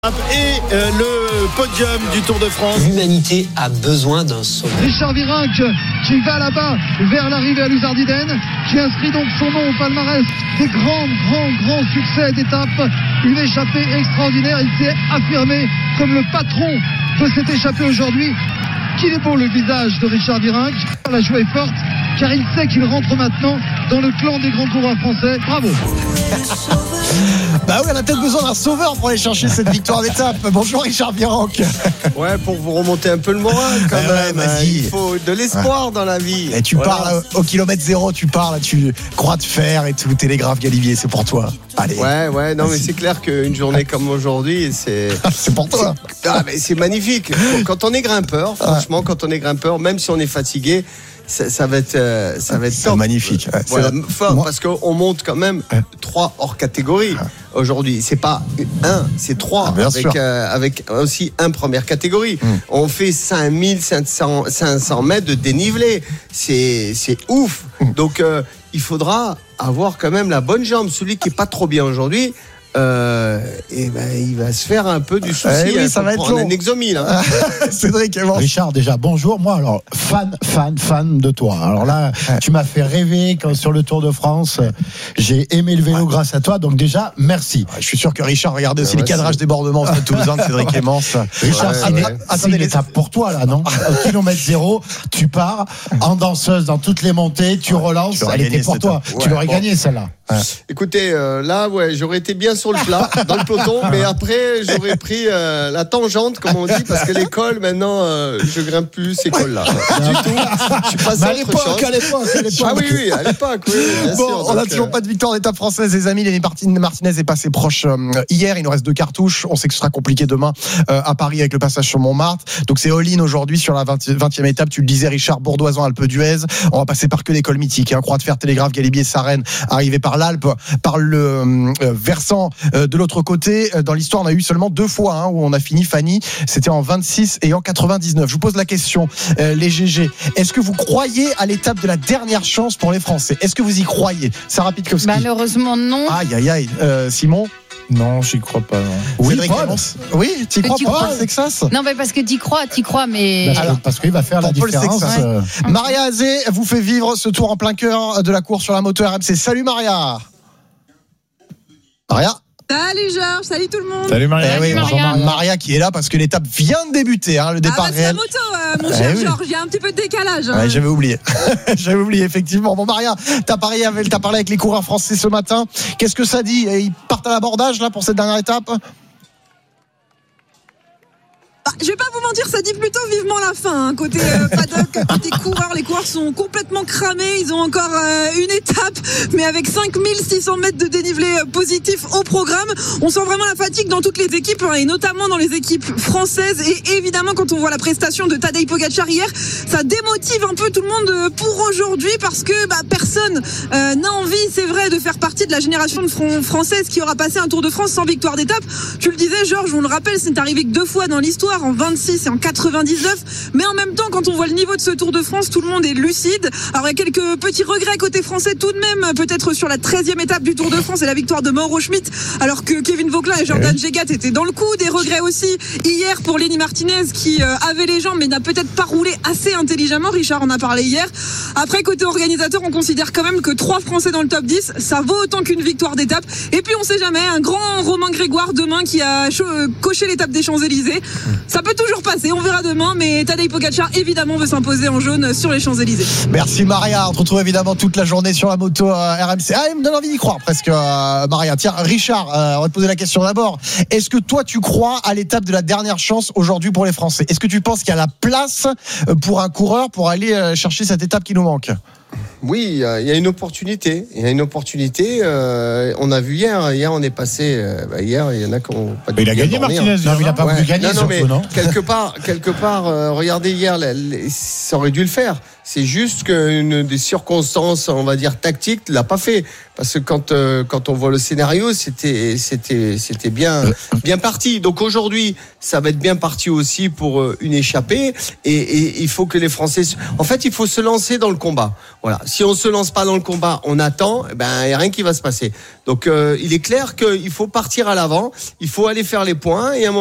Et le podium du Tour de France. L'humanité a besoin d'un sauveur. Richard Virenque qui va là-bas vers l'arrivée à Luzardiden, qui inscrit donc son nom au palmarès des grands succès d'étape. Une échappée extraordinaire, il s'est affirmé comme le patron de cette échappée aujourd'hui. Qu'il est beau le visage de Richard Virenque. La joie est forte car il sait qu'il rentre maintenant dans le clan des grands coureurs français. Bravo. Bah oui, on a peut-être besoin d'un sauveur pour aller chercher cette victoire d'étape. Bonjour Richard Virenque. Ouais, pour vous remonter un peu le moral quand même. Vas-y. Il faut de l'espoir dans la vie. Et tu parles au kilomètre zéro, tu parles, tu croix de fer et tout, télégraphe Galibier, c'est pour toi. Allez. Ouais, non, mais c'est clair qu'une journée comme aujourd'hui, c'est pour toi. Mais c'est magnifique. Quand on est grimpeur, franchement, quand on est grimpeur, même si on est fatigué, ça va être top. Magnifique. Voilà, fort, parce qu'on monte quand même 3 hors catégorie aujourd'hui. C'est pas 1, c'est 3 avec aussi un première catégorie. On fait 5500 mètres de dénivelé. C'est ouf. Donc il faudra avoir quand même la bonne jambe. Celui qui est pas trop bien aujourd'hui, il va se faire un peu du souci. Oui, ça va être long. Un exomile. Cédric et Richard, déjà, bonjour. Moi, alors, fan de toi. Alors là, tu m'as fait rêver sur le Tour de France. J'ai aimé le vélo grâce à toi. Donc déjà, merci. Je suis sûr que Richard regardait aussi les cadrages débordements de Toulousain de Cédric Clémence. Richard, c'est une étape pour toi, là, non? Au kilomètre zéro, tu pars en danseuse dans toutes les montées, tu relances. Elle était pour toi. Tu l'aurais gagné, celle-là. Écoutez, là, j'aurais été bien sur le plat, dans le peloton, mais après, j'aurais pris la tangente, comme on dit, parce que l'école, maintenant, je grimpe plus ces cols-là. Du tout. Je suis passé à autre chose. À l'époque. Ah oui, à l'époque, oui. Bien bon, sûr, on n'a toujours pas de victoire d'étape française, les amis. Lenny Martinez est passé proche hier. Il nous reste 2 cartouches. On sait que ce sera compliqué demain à Paris avec le passage sur Montmartre. Donc c'est all-in aujourd'hui sur la 20e étape. Tu le disais, Richard, Bourdoisan, Alpe d'Huez. On va passer par que l'école mythique. Croix de fer, Télégraphe, Galibier, Sarenne, arrivé par l'Alpe, par le versant de l'autre côté. Dans l'histoire, on a eu seulement 2 fois où on a fini, Fanny. C'était en 26 et en 99. Je vous pose la question, les GG. Est-ce que vous croyez à l'étape de la dernière chance pour les Français? Est-ce que vous y croyez? Sarah Pitkowski. Malheureusement, non. Aïe. Simon? Non, j'y crois pas, non. Oui, oui, t'y crois pas, Paul Sexas? Non, mais parce que t'y crois, mais. Parce qu'il va faire la différence. Maria Azé vous fait vivre ce tour en plein cœur de la course sur la moto RMC. Salut Maria. Salut Georges, salut tout le monde. Salut Maria. Maria qui est là parce que l'étape vient de débuter, le départ c'est réel. la moto, mon cher Georges, il y a un petit peu de décalage. J'avais oublié. J'avais oublié, effectivement. Bon, Maria, t'as parlé avec les coureurs français ce matin. Qu'est-ce que ça dit? Ils partent à l'abordage là pour cette dernière étape? Je vais pas vous mentir, ça dit plutôt vivement la fin. Côté paddock, côté coureurs, les coureurs sont complètement cramés. Ils ont encore une étape, mais avec 5600 mètres de dénivelé positif au programme. On sent vraiment la fatigue dans toutes les équipes, et notamment dans les équipes françaises. Et évidemment, quand on voit la prestation de Tadej Pogačar hier, ça démotive un peu tout le monde pour aujourd'hui, parce que personne n'a envie, c'est vrai, de faire partie de la génération française qui aura passé un Tour de France sans victoire d'étape. Tu le disais, Georges, on le rappelle, c'est arrivé que 2 fois dans l'histoire, en 26 et en 99, mais en même temps, quand on voit le niveau de ce Tour de France, tout le monde est lucide. Alors il y a quelques petits regrets côté français tout de même, peut-être sur la 13e étape du Tour de France et la victoire de Mauro Schmitt, alors que Kevin Vauquelin et Jordan Jegat étaient dans le coup. Des regrets aussi hier pour Lenny Martinez qui avait les jambes mais n'a peut-être pas roulé assez intelligemment. Richard en a parlé hier. Après, côté organisateur, on considère quand même que 3 Français dans le top 10, ça vaut autant qu'une victoire d'étape. Et puis on sait jamais, un grand Romain Grégoire demain qui a coché l'étape des Champs-Élysées. Ça peut toujours passer, on verra demain, mais Tadej Pogačar évidemment veut s'imposer en jaune sur les Champs-Élysées. Merci Maria, on te retrouve évidemment toute la journée sur la moto RMC. Il me donne envie d'y croire presque, Maria. Tiens, Richard, on va te poser la question d'abord. Est-ce que toi tu crois à l'étape de la dernière chance aujourd'hui pour les Français? Est-ce que tu penses qu'il y a la place pour un coureur pour aller chercher cette étape qui nous manque? Oui, il y a une opportunité. On a vu hier. Hier, on est passé. Hier, il y en a qui ont pas. Il a gagné Martinez. Non, il n'a pas voulu gagner. Non, mais quelque part, regardez hier, ça aurait dû le faire. C'est juste qu'une des circonstances, on va dire tactiques, l'a pas fait. Parce que quand on voit le scénario, c'était bien parti. Donc aujourd'hui, ça va être bien parti aussi pour une échappée. Et il faut que les Français, en fait, il faut se lancer dans le combat. Voilà. Si on se lance pas dans le combat, on attend. Il y a rien qui va se passer. Donc il est clair qu'il faut partir à l'avant. Il faut aller faire les points et